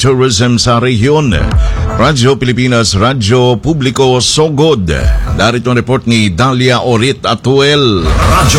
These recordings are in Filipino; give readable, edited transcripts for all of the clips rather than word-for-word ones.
tourism sa rehiyon. Radyo Pilipinas, Radyo Publiko Sogod. Darito ang report ni Dalia Orit Atuel. Radyo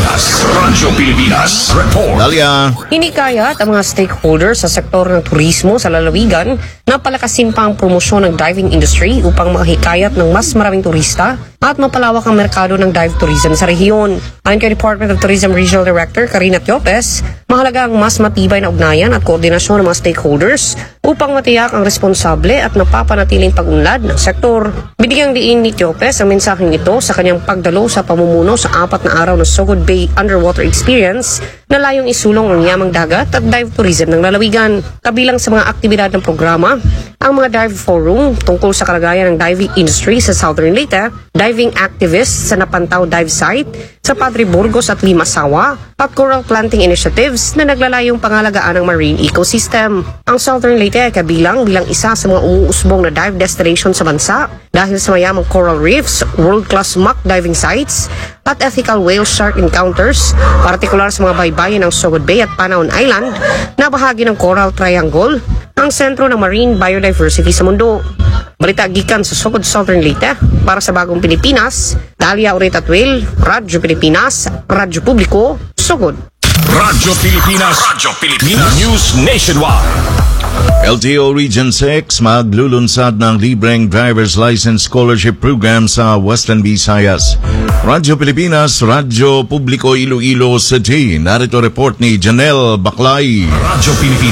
Pilipinas, report. Dalia. Hinikayat ang mga stakeholders sa sektor ng turismo sa lalawigan na palakasin pa ang promosyon ng diving industry upang makahikayat ng mas maraming turista at mapalawak ang merkado ng dive tourism sa rehiyon. Ayon kay Department of Tourism Regional Director Karina Tiopes, mahalaga ang mas matibay na ugnayan at koordinasyon ng mga stakeholders upang matiyak ang responsable at napapanatiling pag-unlad ng sektor. Binigyang diin ni Tiopes ang mensaheng ito sa kanyang pagdalo sa pamumuno sa 4 na araw na Sogod Bay Underwater Experience na layong isulong ang yamang dagat at dive tourism ng lalawigan. Kabilang sa mga aktibidad ng programa, ang mga dive forum tungkol sa kalagayan ng diving industry sa Southern Leyte, diving activists sa Napantaw Dive Site sa Padre Burgos at Limasawa, at coral planting initiatives na naglalayong pangalagaan ng marine ecosystem. Ang Southern Leyte ay kabilang bilang isa sa mga umuusbong na dive destination sa bansa dahil sa mayamang coral reefs, world-class mock diving sites, at ethical whale shark encounters, partikular sa mga baybayin ng Sogod Bay at Panaon Island na bahagi ng Coral Triangle, ang sentro ng marine biodiversity sa mundo. Balita gikan sa Sogod Southern Leyte para sa Bagong Pilipinas, Dalia Orit Atuel, Radyo Pilipinas, Radyo Publiko, Sogod. Radyo Pilipinas, News Nationwide. LTO Region 6 maglulunsad ng libreng driver's license scholarship program sa Western Visayas. Radyo Pilipinas, Radyo Publiko Iloilo City. Narito report ni Janelle Baklay. Radyo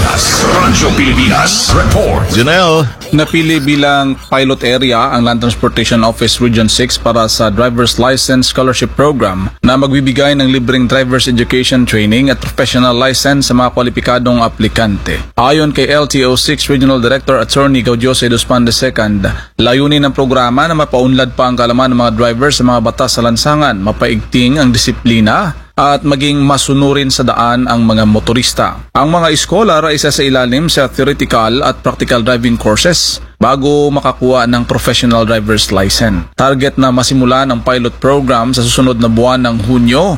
Pilipinas, report. Janelle. Napili bilang pilot area ang Land Transportation Office Region 6 para sa driver's license scholarship program na magbibigay ng libreng driver's education training at professional license sa mga kwalipikadong aplikante. Ayon kay LTO 6 Regional Director Attorney Gaudioso Eduspan II, layunin ng programa na mapaunlad pa ang kaalaman ng mga drivers sa mga batas sa lansangan, mapaigting ang disiplina at maging masunurin sa daan ang mga motorista. Ang mga scholar ay isa sa ilalim sa theoretical at practical driving courses bago makakuha ng professional driver's license. Target na masimulan ang pilot program sa susunod na buwan ng Hunyo